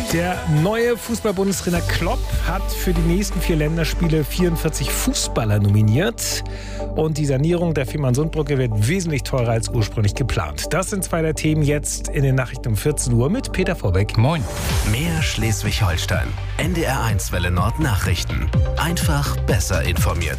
Der neue Fußball-Bundestrainer Klopp hat für die nächsten 4 Länderspiele 44 Fußballer nominiert. Und die Sanierung der Fehmarnsundbrücke wird wesentlich teurer als ursprünglich geplant. Das sind 2 der Themen jetzt in den Nachrichten um 14 Uhr mit Peter Vorbeck. Moin. Mehr Schleswig-Holstein. NDR1 Welle Nord Nachrichten. Einfach besser informiert.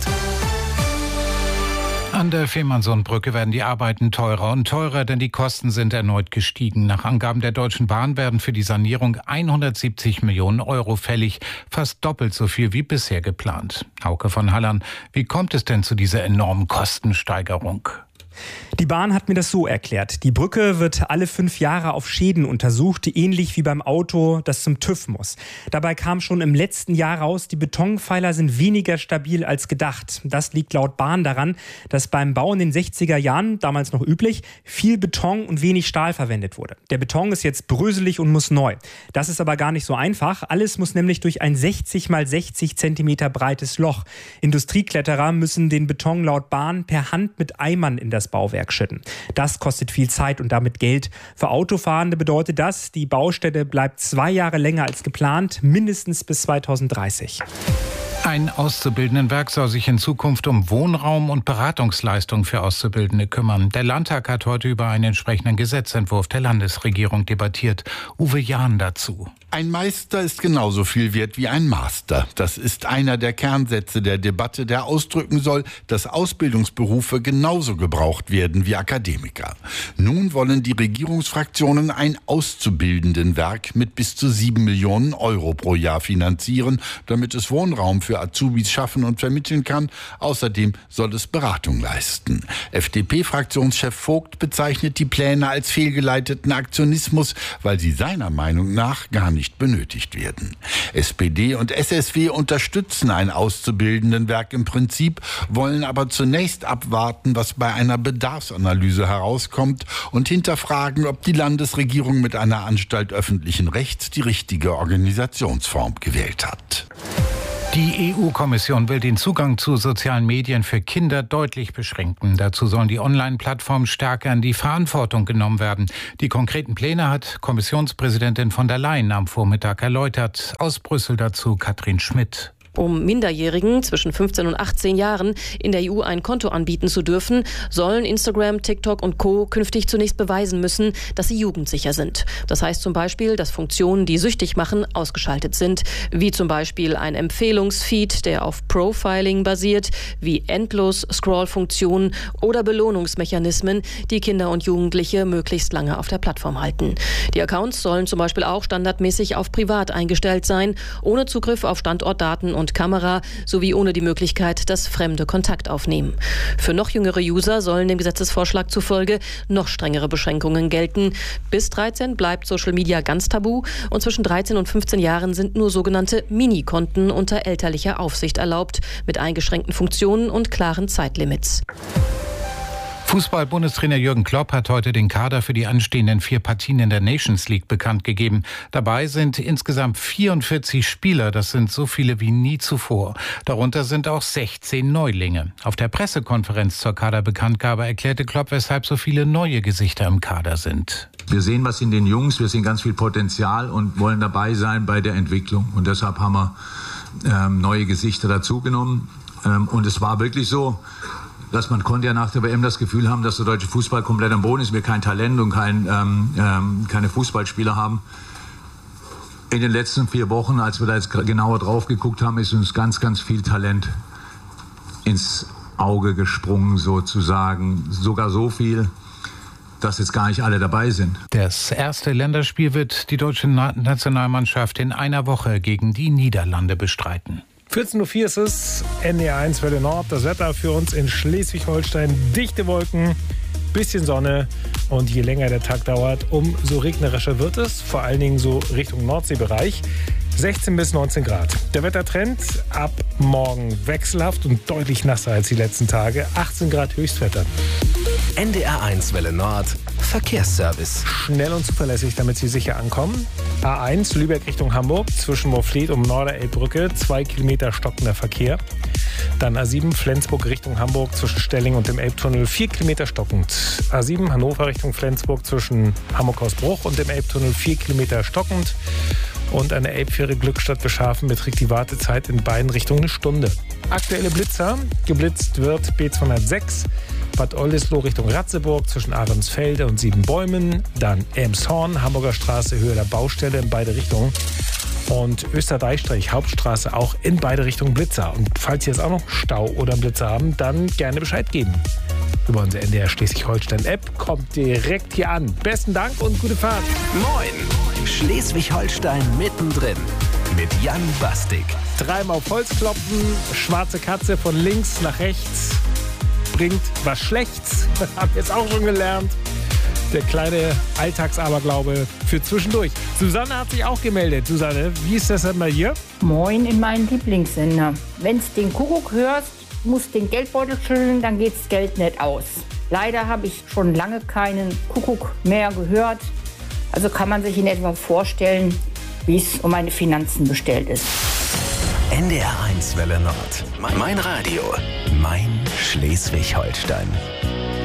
An der Fehmarnsundbrücke werden die Arbeiten teurer und teurer, denn die Kosten sind erneut gestiegen. Nach Angaben der Deutschen Bahn werden für die Sanierung 170 Millionen Euro fällig, fast doppelt so viel wie bisher geplant. Hauke von Hallern, wie kommt es denn zu dieser enormen Kostensteigerung? Die Bahn hat mir das so erklärt. Die Brücke wird alle 5 Jahre auf Schäden untersucht, ähnlich wie beim Auto, das zum TÜV muss. Dabei kam schon im letzten Jahr raus, die Betonpfeiler sind weniger stabil als gedacht. Das liegt laut Bahn daran, dass beim Bau in den 60er Jahren, damals noch üblich, viel Beton und wenig Stahl verwendet wurde. Der Beton ist jetzt bröselig und muss neu. Das ist aber gar nicht so einfach. Alles muss nämlich durch ein 60 mal 60 Zentimeter breites Loch. Industriekletterer müssen den Beton laut Bahn per Hand mit Eimern in das Bauwerk schütten. Das kostet viel Zeit und damit Geld. Für Autofahrende bedeutet das, die Baustelle bleibt 2 Jahre länger als geplant, mindestens bis 2030. Ein Auszubildendenwerk soll sich in Zukunft um Wohnraum und Beratungsleistungen für Auszubildende kümmern. Der Landtag hat heute über einen entsprechenden Gesetzentwurf der Landesregierung debattiert. Uwe Jahn dazu. Ein Meister ist genauso viel wert wie ein Master. Das ist einer der Kernsätze der Debatte, der ausdrücken soll, dass Ausbildungsberufe genauso gebraucht werden wie Akademiker. Nun wollen die Regierungsfraktionen ein Auszubildendenwerk mit bis zu 7 Millionen Euro pro Jahr finanzieren, damit es Wohnraum für Azubis schaffen und vermitteln kann. Außerdem soll es Beratung leisten. FDP-Fraktionschef Vogt bezeichnet die Pläne als fehlgeleiteten Aktionismus, weil sie seiner Meinung nach gar nicht benötigt werden. SPD und SSW unterstützen ein Auszubildendenwerk im Prinzip, wollen aber zunächst abwarten, was bei einer Bedarfsanalyse herauskommt und hinterfragen, ob die Landesregierung mit einer Anstalt öffentlichen Rechts die richtige Organisationsform gewählt hat. Die EU-Kommission will den Zugang zu sozialen Medien für Kinder deutlich beschränken. Dazu sollen die Online-Plattformen stärker in die Verantwortung genommen werden. Die konkreten Pläne hat Kommissionspräsidentin von der Leyen am Vormittag erläutert. Aus Brüssel dazu Katrin Schmidt. Um Minderjährigen zwischen 15 und 18 Jahren in der EU ein Konto anbieten zu dürfen, sollen Instagram, TikTok und Co. künftig zunächst beweisen müssen, dass sie jugendsicher sind. Das heißt zum Beispiel, dass Funktionen, die süchtig machen, ausgeschaltet sind, wie zum Beispiel ein Empfehlungsfeed, der auf Profiling basiert, wie Endlos-Scroll-Funktionen oder Belohnungsmechanismen, die Kinder und Jugendliche möglichst lange auf der Plattform halten. Die Accounts sollen zum Beispiel auch standardmäßig auf privat eingestellt sein, ohne Zugriff auf Standortdaten und Kamera sowie ohne die Möglichkeit, dass Fremde Kontakt aufnehmen. Für noch jüngere User sollen dem Gesetzesvorschlag zufolge noch strengere Beschränkungen gelten. Bis 13 bleibt Social Media ganz tabu und zwischen 13 und 15 Jahren sind nur sogenannte Mini-Konten unter elterlicher Aufsicht erlaubt, mit eingeschränkten Funktionen und klaren Zeitlimits. Fußball-Bundestrainer Jürgen Klopp hat heute den Kader für die anstehenden 4 Partien in der Nations League bekannt gegeben. Dabei sind insgesamt 44 Spieler, das sind so viele wie nie zuvor. Darunter sind auch 16 Neulinge. Auf der Pressekonferenz zur Kaderbekanntgabe erklärte Klopp, weshalb so viele neue Gesichter im Kader sind. Wir sehen was in den Jungs, wir sehen ganz viel Potenzial und wollen dabei sein bei der Entwicklung. Und deshalb haben wir neue Gesichter dazugenommen. Und es war wirklich so, dass man konnte ja nach der WM das Gefühl haben, dass der deutsche Fußball komplett am Boden ist, wir kein Talent und keine Fußballspieler haben. In den letzten 4 Wochen, als wir da jetzt genauer drauf geguckt haben, ist uns ganz, ganz viel Talent ins Auge gesprungen sozusagen. Sogar so viel, dass jetzt gar nicht alle dabei sind. Das erste Länderspiel wird die deutsche Nationalmannschaft in einer Woche gegen die Niederlande bestreiten. 14.04 Uhr ist es, NDR1 Welle Nord. Das Wetter für uns in Schleswig-Holstein. Dichte Wolken, bisschen Sonne und je länger der Tag dauert, umso regnerischer wird es. Vor allen Dingen so Richtung Nordseebereich. 16 bis 19 Grad. Der Wettertrend ab morgen wechselhaft und deutlich nasser als die letzten Tage. 18 Grad Höchstwetter. NDR1 Welle Nord Verkehrsservice. Schnell und zuverlässig, damit Sie sicher ankommen. A1 Lübeck Richtung Hamburg zwischen Moorfleet und Norderelbbrücke 2 Kilometer stockender Verkehr. Dann A7 Flensburg Richtung Hamburg zwischen Stelling und dem Elbtunnel 4 Kilometer stockend. A7 Hannover Richtung Flensburg zwischen Hamburg-Hausbruch und dem Elbtunnel 4 Kilometer stockend. Und eine Elbfähre Glückstadt Beschafen beträgt die Wartezeit in beiden Richtungen eine Stunde. Aktuelle Blitzer. Geblitzt wird B206 Bad Oldesloe Richtung Ratzeburg zwischen Ahrensfelde und Siebenbäumen. Dann Elmshorn, Hamburger Straße, Höhe der Baustelle in beide Richtungen. Und Österreich Hauptstraße auch in beide Richtungen Blitzer. Und falls Sie jetzt auch noch Stau oder einen Blitzer haben, dann gerne Bescheid geben. Über unsere NDR Schleswig-Holstein-App kommt direkt hier an. Besten Dank und gute Fahrt. Moin, Schleswig-Holstein mittendrin mit Jan Bastik. Dreimal auf Holz klopfen, schwarze Katze von links nach rechts bringt was Schlechtes. Haben wir jetzt auch schon gelernt. Der kleine Alltagsaberglaube für zwischendurch. Susanne hat sich auch gemeldet. Susanne, wie ist das denn bei dir? Moin in meinen Lieblingssender. Wenn's den Kuckuck hörst, musst den Geldbeutel schütteln, dann geht's Geld nicht aus. Leider habe ich schon lange keinen Kuckuck mehr gehört. Also kann man sich in etwa vorstellen, wie es um meine Finanzen bestellt ist. NDR 1 Welle Nord. Mein Radio. Mein Schleswig-Holstein.